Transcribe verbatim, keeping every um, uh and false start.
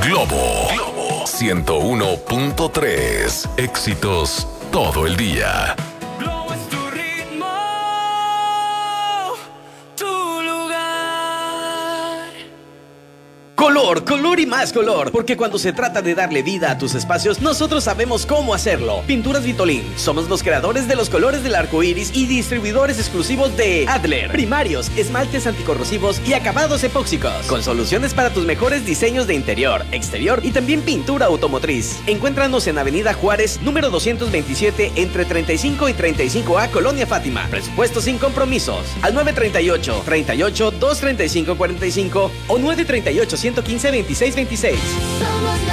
Globo. Globo ciento uno punto tres. Éxitos todo el día. Globo es tu ritmo, tu lugar. Color, color y más color, porque cuando se trata de darle vida a tus espacios, nosotros sabemos cómo hacerlo. Pinturas Vitolín, somos los creadores de los colores del arco iris y distribuidores exclusivos de Adler, primarios, esmaltes anticorrosivos y acabados epóxicos, con soluciones para tus mejores diseños de interior, exterior y también pintura automotriz. Encuéntranos en Avenida Juárez, número doscientos veintisiete, entre treinta y cinco y treinta y cinco A, Colonia Fátima. Presupuesto sin compromisos. Al nueve treinta y ocho, treinta y ocho, doscientos treinta y cinco cuarenta y cinco o nueve treinta y ocho, ciento quince, veintiséis veintiséis. Somos